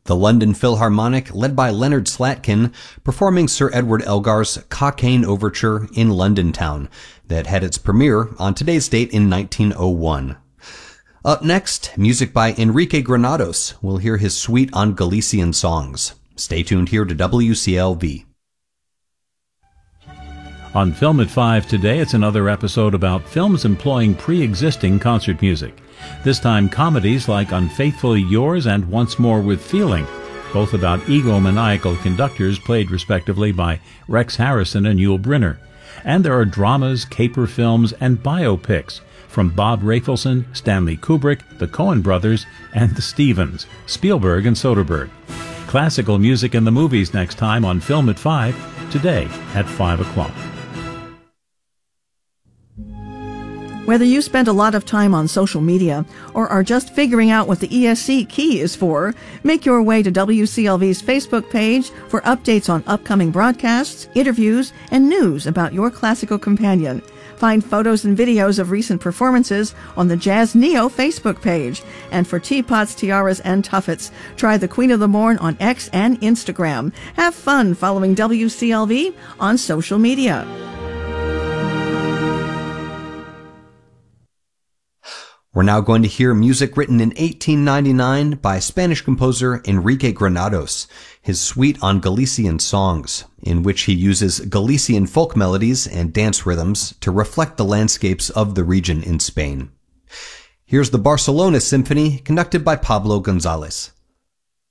The London Philharmonic, led by Leonard Slatkin, performing Sir Edward Elgar's Cockaigne Overture in London Town, that had its premiere on today's date in 1901. Up next, music by Enrique Granados. We'll hear his suite on Galician songs. Stay tuned here to WCLV. On Film at 5 today, it's another episode about films employing pre-existing concert music. This time comedies like Unfaithfully Yours and Once More with Feeling, both about egomaniacal conductors played respectively by Rex Harrison and Yul Brynner. And there are dramas, caper films, and biopics from Bob Rafelson, Stanley Kubrick, the Coen brothers, and the Stevens, Spielberg and Soderbergh. Classical music in the movies next time on Film at 5, today at 5 o'clock. Whether you spend a lot of time on social media or are just figuring out what the ESC key is for, make your way to WCLV's Facebook page for updates on upcoming broadcasts, interviews, and news about your classical companion. Find photos and videos of recent performances on the Jazz Neo Facebook page. And for teapots, tiaras, and tuffets, try the Queen of the Morn on X and Instagram. Have fun following WCLV on social media. We're now going to hear music written in 1899 by Spanish composer Enrique Granados, his suite on Galician songs, in which he uses Galician folk melodies and dance rhythms to reflect the landscapes of the region in Spain. Here's the Barcelona Symphony, conducted by Pablo González.